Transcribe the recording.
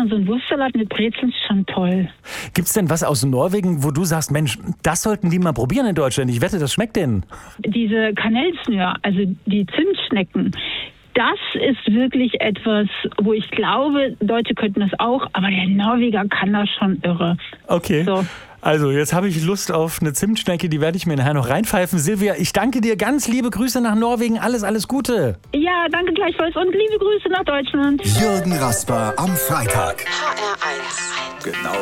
und so ein Wurstsalat mit Brezeln ist schon toll. Gibt's denn was aus Norwegen, wo du sagst, Mensch, das sollten die mal probieren in Deutschland? Ich wette, das schmeckt denen. Diese Kanelsnör, also die Zimtschnecken, das ist wirklich etwas, wo ich glaube, Deutsche könnten das auch, aber der Norweger kann das schon irre. Okay. So. Also, jetzt habe ich Lust auf eine Zimtschnecke, die werde ich mir nachher noch reinpfeifen. Silvia, ich danke dir, ganz liebe Grüße nach Norwegen, alles Gute. Ja, danke gleichfalls und liebe Grüße nach Deutschland. Jürgen Rasper am Freitag. HR1. Genau